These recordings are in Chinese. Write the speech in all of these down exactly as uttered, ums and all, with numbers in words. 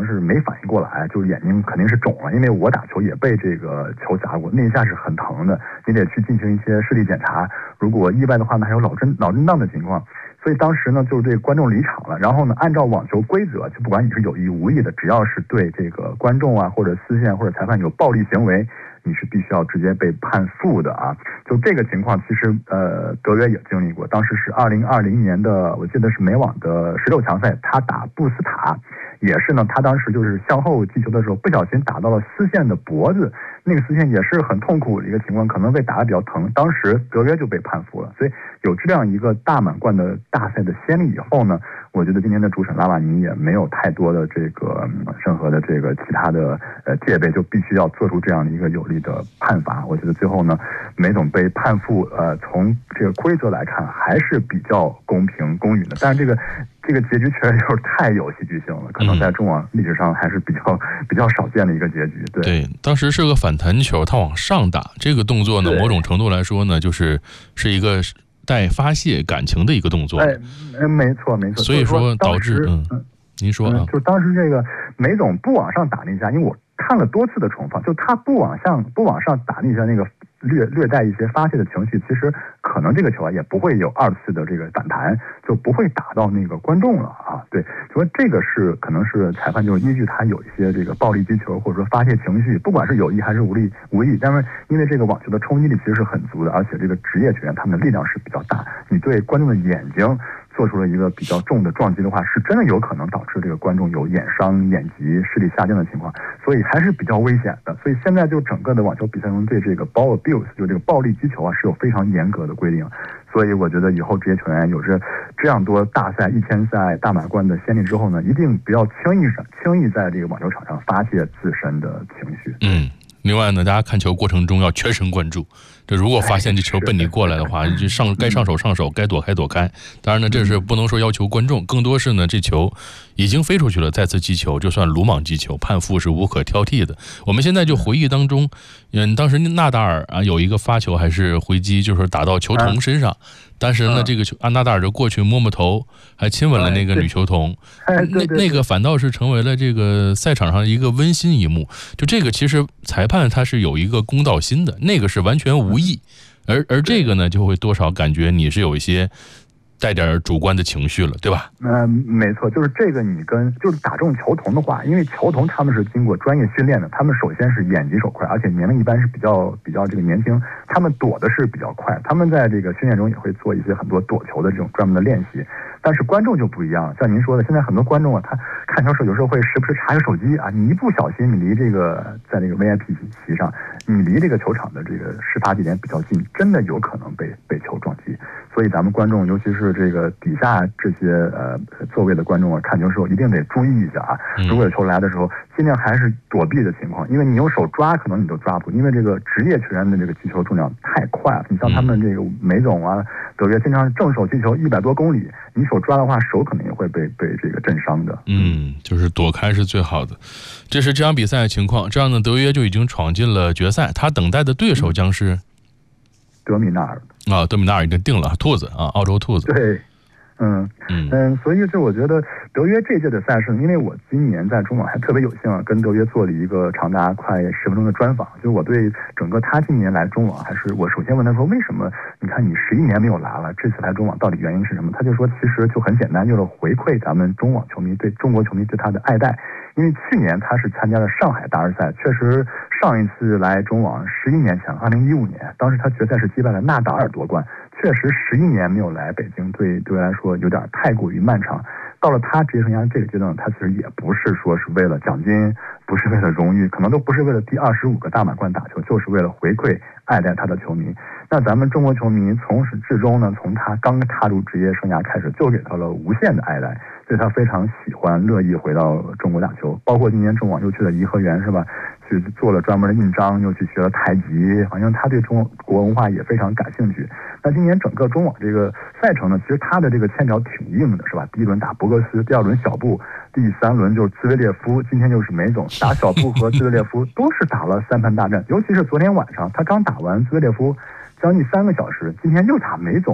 能是没反应过来，就是眼睛肯定是肿了，因为我打球也被这个球砸过，那一下是很疼的，你得去进行一些视力检查，如果意外的话呢，还有脑震脑震荡的情况。所以当时呢，就是这个观众离场了，然后呢，按照网球规则，就不管你是有意无意的，只要是对这个观众啊或者丝线或者裁判有暴力行为，你是必须要直接被判负的啊。就这个情况，其实呃德约也经历过，当时是二零二零年的，我记得是美网的十六强赛，他打布斯塔，也是呢，他当时就是向后击球的时候，不小心打到了丝线的脖子，那个丝线也是很痛苦的一个情况，可能被打得比较疼，当时德约就被判负了。所以有这样一个大满贯的大赛的先例以后呢，我觉得今天的主审拉瓦尼也没有太多的这个、嗯、任何的这个其他的呃戒备，就必须要做出这样的一个有力的判罚。我觉得最后呢，梅总被判负，呃，从这个规则来看还是比较公平公允的，但是这个这个结局确实就是太有戏剧性了，可能在中网历史上还是比较比较少见的一个结局。对， 对，当时是个反弹球，他往上打，这个动作呢，某种程度来说呢，就是是一个带发泄感情的一个动作。 哎，没错没错。 所以说导致嗯，您说啊、 嗯，就当时这个梅总不往上打那一下，因为我看了多次的重放，就他不往上不往上打那一下，那个略略带一些发泄的情绪，其实可能这个球啊也不会有二次的这个反弹，就不会打到那个观众了啊。对，所以这个是可能是裁判就是依据他有一些这个暴力击球或者说发泄情绪，不管是有意还是无力无意，但是因为这个网球的冲击力其实是很足的，而且这个职业球员他们的力量是比较大，你对观众的眼睛做出了一个比较重的撞击的话，是真的有可能导致这个观众有眼伤、眼疾、视力下降的情况，所以还是比较危险的。所以现在就整个的网球比赛中对这个 ball abuse 就这个暴力击球啊是有非常严格的规定，所以我觉得以后职业球员有着这样多大赛、一千赛、大满贯的先例之后呢，一定不要轻易上轻易在这个网球场上发泄自身的情绪。 嗯。另外呢，大家看球过程中要全神贯注。这如果发现这球奔你过来的话，就上该上手上手，该躲开躲开。当然呢，这是不能说要求观众，更多是呢，这球已经飞出去了，再次击球，就算鲁莽击球，判负是无可挑剔的。我们现在就回忆当中，嗯，当时纳达尔啊有一个发球还是回击，就是打到球童身上。当时呢，这个球安纳达尔就过去摸摸头，还亲吻了那个女球童，那那个反倒是成为了这个赛场上一个温馨一幕。就这个其实裁判他是有一个公道心的，那个是完全无意，而而这个呢就会多少感觉你是有一些带点主观的情绪了，对吧？ 嗯、呃，没错，就是这个你跟就是打中球童的话，因为球童他们是经过专业训练的，他们首先是眼疾手快，而且年龄一般是比较比较这个年轻，他们躲的是比较快，他们在这个训练中也会做一些很多躲球的这种专门的练习。但是观众就不一样，像您说的，现在很多观众啊，他看球时候有时候会时不时查个手机啊，你一不小心你离这个在这个 V I P 席上，你离这个球场的这个事发地点比较近，真的有可能被被球撞击。所以咱们观众，尤其是这个底下这些呃座位的观众啊，看球时候一定得注意一下啊。如果有球来的时候，尽量还是躲避的情况，因为你用手抓可能你都抓不住，因为这个职业球员的这个击球重量太快了。你像他们这个梅总啊、德约，经常正手击球一百多公里，你手抓的话，手可能也会被被这个震伤的。 嗯，就是躲开是最好的。这是这场比赛的情况。这样呢，德约就已经闯进了决赛，他等待的对手将是德米纳尔啊，德米纳尔已经定了，兔子啊，澳洲兔子。 对。嗯嗯嗯，所以就我觉得德约这届的赛事，因为我今年在中网还特别有幸啊，跟德约做了一个长达快十分钟的专访。就是我对整个他今年来中网，还是我首先问他说，为什么你看你十一年没有来了，这次来中网到底原因是什么？他就说，其实就很简单，就是回馈咱们中网球迷对中国球迷对他的爱戴。因为去年他是参加了上海大师赛，确实上一次来中网十一年前，二零一五年，当时他决赛是击败了纳达尔夺冠。确实十一年没有来北京，对对来说有点太过于漫长。到了他职业生涯这个阶段，他其实也不是说是为了奖金，不是为了荣誉，可能都不是为了第二十五个大满贯打球，就是为了回馈爱戴他的球迷。那咱们中国球迷从始至终呢，从他刚踏入职业生涯开始，就给他了无限的爱戴，对他非常喜欢，乐意回到中国打球。包括今年中网又去了颐和园，是吧？去做了专门的印章，又去学了太极，好像他对中国文化也非常感兴趣。那今年整个中网这个赛程呢，其实他的这个签条挺硬的，是吧？第一轮打博格斯，第二轮小布，第三轮就是兹维列夫，今天就是梅总打小布和兹维列夫都是打了三盘大战，尤其是昨天晚上他刚打完兹维列夫将近三个小时，今天又打梅总。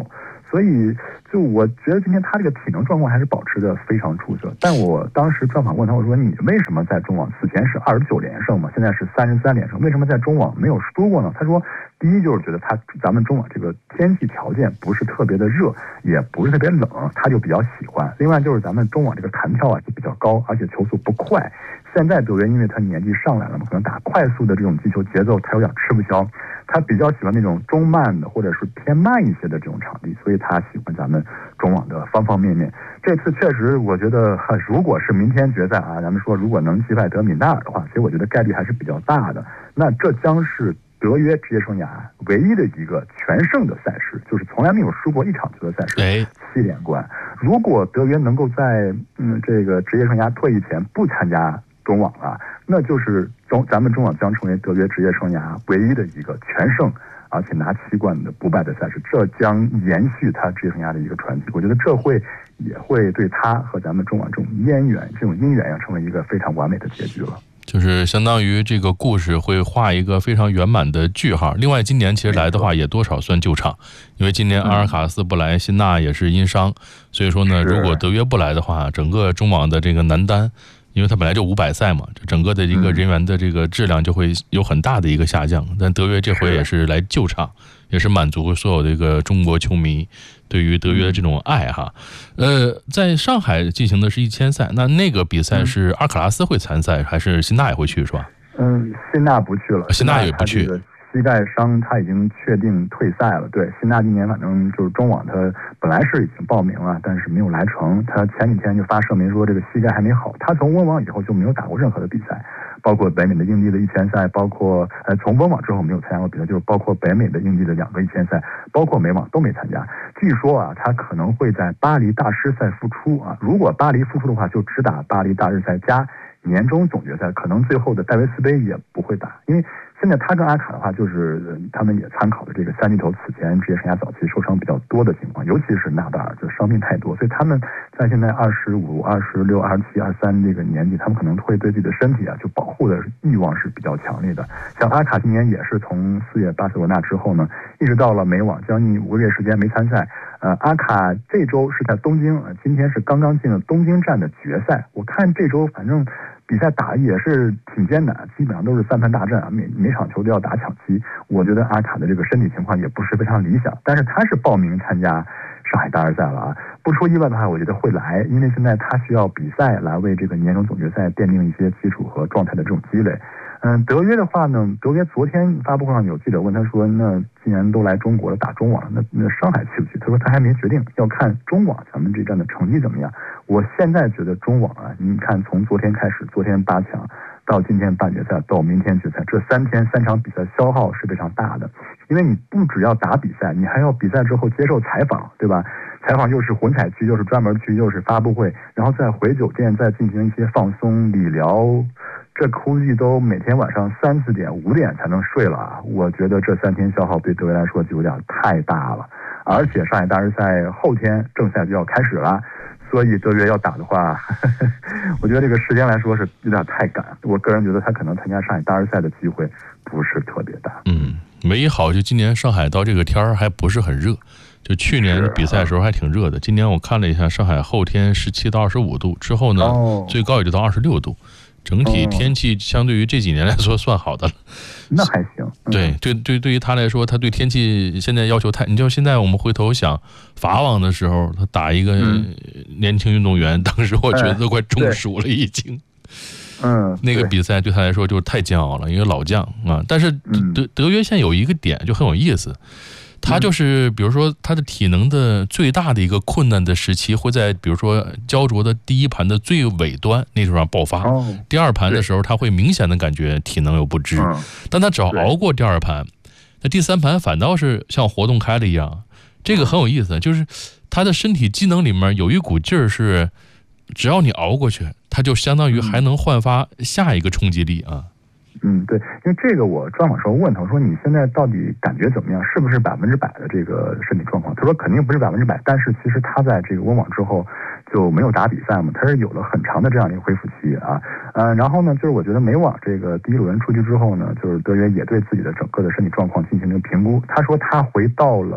所以就我觉得今天他这个体能状况还是保持的非常出色。但我当时专访问他，我说你为什么在中网此前是二十九连胜嘛，现在是三十三连胜，为什么在中网没有输过呢？他说，第一就是觉得他咱们中网这个天气条件不是特别的热，也不是特别冷，他就比较喜欢。另外就是咱们中网这个弹跳啊就比较高，而且球速不快。现在德约因为他年纪上来了嘛，可能打快速的这种击球节奏他有点吃不消，他比较喜欢那种中慢的或者是偏慢一些的这种场地，所以他喜欢咱们中网的方方面面。这次确实我觉得，如果是明天决赛啊，咱们说如果能击败德米纳尔的话，其实我觉得概率还是比较大的。那这将是德约职业生涯唯一的一个全胜的赛事，就是从来没有输过一场球的赛事，七连冠。如果德约能够在嗯这个职业生涯退役前不参加中网了，那就是中咱们中网将成为德约职业生涯唯一的一个全胜而且拿七冠的不败的赛事，这将延续他职业生涯的一个传奇。我觉得这会也会对他和咱们中网这种渊源这种姻缘要成为一个非常完美的结局了。 就是相当于这个故事会画一个非常圆满的句号。另外今年其实来的话也多少算救场，因为今年阿尔卡斯不来，辛纳也是因伤，所以说呢，如果德约不来的话，整个中网的这个男单，因为他本来就五百赛嘛，整个的一个人员的这个质量就会有很大的一个下降。但德约这回也是来救场，也是满足所有的一个中国球迷对于德约的这种爱哈。呃，在上海进行的是一千赛，那那个比赛是阿尔卡拉斯会参赛，还是辛纳也会去是吧？ 嗯，辛纳不去了， 辛纳也不去。 膝盖伤他已经确定退赛了。对，辛纳今年反正就是中网他本来是已经报名了，但是没有来成。他前几天就发声明说这个膝盖还没好。他从温网以后就没有打过任何的比赛，包括北美的硬地的一千赛，包括呃从温网之后没有参加过比赛，就是包括北美的硬地的两个一千赛，包括美网都没参加。据说啊，他可能会在巴黎大师赛复出啊。如果巴黎复出的话，就只打巴黎大师赛加年终总决赛，可能最后的戴维斯杯也不会打，因为现在他跟阿卡的话，就是他们也参考了这个三巨头此前职业生涯早期受伤比较多的情况，尤其是纳达尔就伤病太多，所以他们在现在二十五、二十六、二十七、二十三这个年纪，他们可能会对自己的身体啊就保护的欲望是比较强烈的。像阿卡今年也是从四月巴塞罗那之后呢，一直到了美网将近五个月时间没参赛。呃，阿卡这周是在东京，呃，今天是刚刚进了东京站的决赛。我看这周反正比赛打的也是挺艰难，基本上都是三盘大战啊，每每场球都要打抢七。我觉得阿卡的这个身体情况也不是非常理想，但是他是报名参加上海大师赛了啊，不出意外的话，我觉得会来，因为现在他需要比赛来为这个年终总决赛奠定一些基础和状态的这种积累。嗯，德约的话呢，德约昨天发布会上有记者问他说，那既然都来中国了，打中网，那那上海去不去？他说他还没决定，要看中网咱们这站的成绩怎么样。我现在觉得中网啊，你看从昨天开始，昨天八强到今天半决赛到明天决赛，这三天三场比赛消耗是非常大的，因为你不只要打比赛，你还要比赛之后接受采访，对吧？采访又是混采区，又是专门区，又是发布会，然后再回酒店再进行一些放松理疗，这估计都每天晚上三四点五点才能睡了啊！我觉得这三天消耗对德约来说就有点太大了，而且上海大师赛后天正赛就要开始了，所以德约要打的话，呵呵我觉得这个时间来说是有点太赶。我个人觉得他可能参加上海大师赛的机会不是特别大。 嗯，唯一好就今年上海到这个天儿还不是很热。就去年比赛的时候还挺热的，今年我看了一下，上海后天十七到二十五度，之后呢、哦、最高也就到二十六度，整体天气相对于这几年来说算好的了。 那还行。 嗯、对对对，对于他来说，他对天气现在要求太……你就现在我们回头想法网的时候，他打一个年轻运动员，嗯、当时我觉得都快中暑了已经。 嗯， 那个比赛对他来说就太煎熬了，因为老将啊。但是德德约现在有一个点就很有意思。他就是比如说他的体能的最大的一个困难的时期会在比如说焦灼的第一盘的最尾端那时候爆发，第二盘的时候他会明显的感觉体能有不支，但他只要熬过第二盘，那第三盘反倒是像活动开了一样。这个很有意思，就是他的身体机能里面有一股劲儿是只要你熬过去，他就相当于还能焕发下一个冲击力啊。 嗯，对，因为这个我专访时候问他说，你现在到底感觉怎么样？是不是百分之百的这个身体状况？他说肯定不是百分之百，但是其实他在这个温网之后就没有打比赛嘛，他是有了很长的这样一个恢复期啊。呃，然后呢，就是我觉得美网这个第一轮出去之后呢，就是德约也对自己的整个的身体状况进行了评估。他说他回到了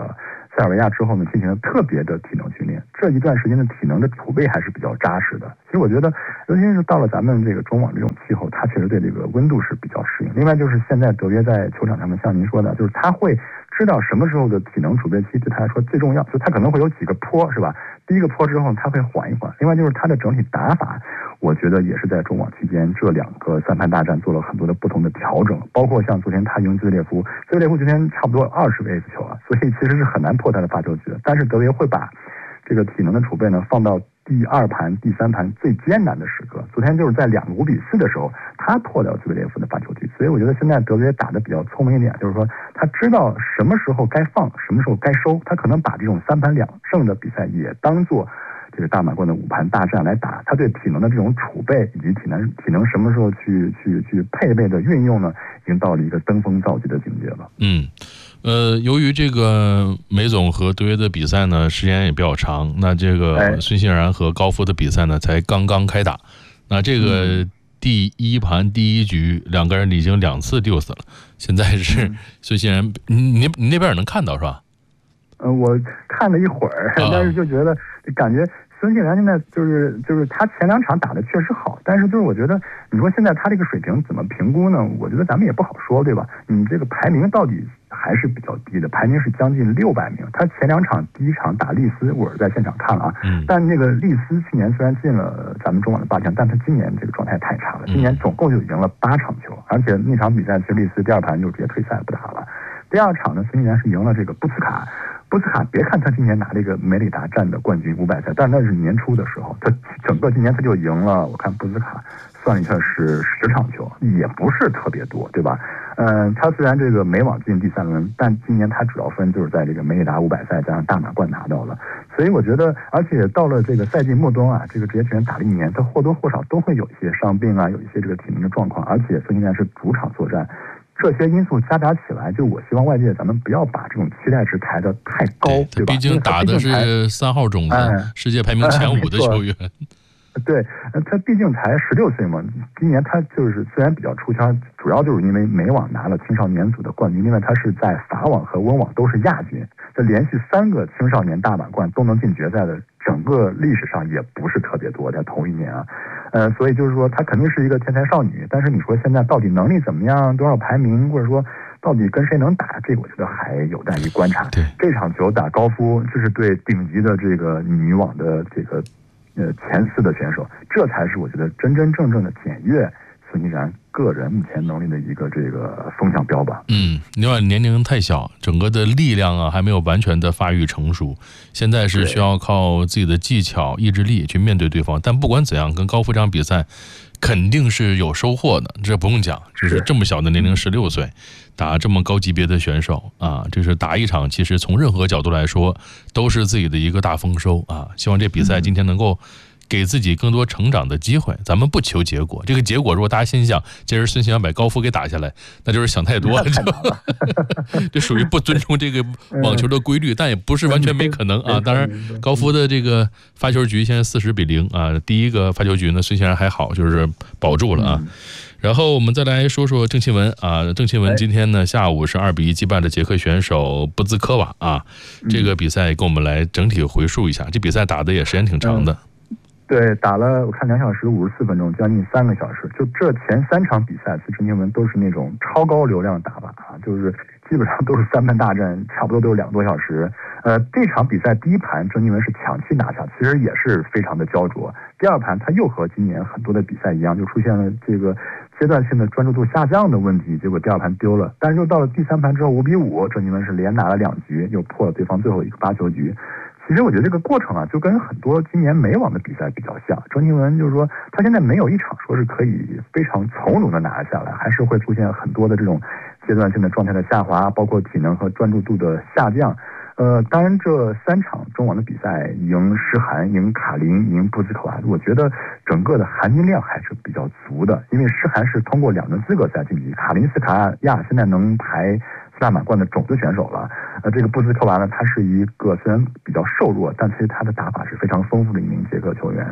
塞尔维亚之后呢，进行了特别的体能训练。这一段时间的体能的储备还是比较扎实的。其实我觉得，尤其是到了咱们这个中网这种气候，它确实对这个温度是比较适应。另外就是现在德约在球场上面，像您说的，就是他会知道什么时候的体能储备期对他来说最重要，就他可能会有几个坡，是吧？第一个坡之后他会缓一缓。另外就是他的整体打法，我觉得也是在中网期间这两个三盘大战做了很多的不同的调整，包括像昨天他赢兹列夫，兹列夫昨天差不多二十个 ace 球啊，所以其实是很难破他的发球局的。但是德约会把这个体能的储备呢放到第二盘、第三盘最艰难的时刻。昨天就是在两个五比四的时候，他破掉兹列夫的发球局。所以我觉得现在德约打得比较聪明一点，就是说他知道什么时候该放，什么时候该收。他可能把这种三盘两胜的比赛也当做这个大满贯的五盘大战来打。他对体能的这种储备以及体能体能什么时候去去去配备的运用呢，已经到了一个登峰造极的境界了。 嗯。呃，由于这个梅总和德约的比赛呢，时间也比较长，那这个孙兴慜和高夫的比赛呢，才刚刚开打。那这个第一盘第一局，两个人已经两次丢死了。现在是孙兴慜，你你你那边也能看到是吧？ 呃，我看了一会儿，但是就觉得感觉孙兴慜现在就是就是他前两场打的确实好，但是就是我觉得你说现在他这个水平怎么评估呢？我觉得咱们也不好说，对吧？你这个排名到底还是比较低的，排名是将近六百名。他前两场第一场打利斯，我是在现场看了啊， 嗯、 但那个利斯去年虽然进了咱们中网的八强，但他今年这个状态太差了，今年总共就赢了八场球，而且那场比赛其实利斯第二盘就直接退赛不打了。第二场呢，孙兴慜是赢了这个布斯卡。布斯卡，别看他今年拿这个梅里达站的冠军五百赛，但是那是年初的时候，他整个今年他就赢了。我看布斯卡算了一下是十场球，也不是特别多，对吧？嗯，他虽然这个美网进第三轮，但今年他主要分就是在这个梅里达五百赛加上大满贯拿到了。所以我觉得，而且到了这个赛季末端啊，这个职业球员打了一年，他或多或少都会有一些伤病啊，有一些这个体能的状况，而且孙兴慜是主场作战。这些因素夹杂起来，就我希望外界咱们不要把这种期待值抬得太高， 对, 对吧？ 毕竟打的是三号种子，哎、世界排名前五的球员。 哎、对，他毕竟才十六岁嘛，今年他就是虽然比较出圈，主要就是因为美网拿了青少年组的冠军，另外他是在法网和温网都是亚军，这连续三个青少年大满贯都能进决赛的，整个历史上也不是特别多，在同一年啊。呃，所以就是说，她肯定是一个天才少女，但是你说现在到底能力怎么样，多少排名，或者说到底跟谁能打，这个我觉得还有待于观察。 对， 这场球打高夫，这是对顶级的这个女网的这个呃前四的选手，这才是我觉得真真正正的检阅孙兴慜个人目前能力的一个这个风向标吧。 嗯，另外年龄太小，整个的力量啊还没有完全的发育成熟，现在是需要靠自己的技巧、意志力去面对对方。但不管怎样，跟高夫这场比赛肯定是有收获的，这不用讲，就是这么小的年龄，十六岁，打这么高级别的选手啊，这是打一场，其实从任何角度来说都是自己的一个大丰收啊。希望这比赛今天能够给自己更多成长的机会，咱们不求结果。这个结果，如果大家心想，今儿孙兴慜把高夫给打下来，那就是想太多，这属于不尊重这个网球的规律，但也不是完全没可能啊。当然，高夫的这个发球局现在四十比零啊，第一个发球局呢，孙兴慜还好，就是保住了啊。然后我们再来说说郑钦文啊，郑钦文今天呢下午是二比一击败了捷克选手布兹科娃啊，这个比赛跟我们来整体回述一下，这比赛打的也时间挺长的。 对，打了我看两小时五十四分钟，将近三个小时。就这前三场比赛，其实郑钦文都是那种超高流量打法啊，就是基本上都是三盘大战，差不多都有两个多小时。呃，这场比赛第一盘郑钦文是抢七拿下，其实也是非常的焦灼。第二盘他又和今年很多的比赛一样，就出现了这个阶段性的专注度下降的问题，结果第二盘丢了。但是又到了第三盘之后五比五，郑钦文是连拿了两局，又破了对方最后一个八球局。其实我觉得这个过程啊，就跟很多今年美网的比赛比较像。郑钦文就是说，他现在没有一场说是可以非常从容的拿下来，还是会出现很多的这种阶段性的状态的下滑，包括体能和专注度的下降。呃，当然这三场中网的比赛，赢诗涵、赢卡林、赢布兹科娃，我觉得整个的含金量还是比较足的。因为诗涵是通过两轮资格赛晋级，卡林斯卡亚现在能排大满贯的种子选手了。呃，这个布兹科娃呢，他是一个虽然比较瘦弱，但其实他的打法是非常丰富的一名捷克球员。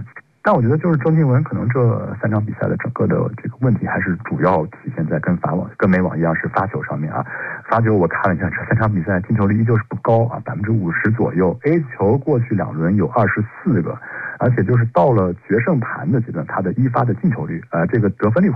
但我觉得就是郑钦文可能这三场比赛的整个的这个问题还是主要体现在跟法网跟美网一样是发球上面啊。发球我看了一下，这三场比赛进球率依旧是不高啊，百分之五十左右。A 球过去两轮有二十四个，而且就是到了决胜盘的阶段，他的一发的进球率，呃，这个得分率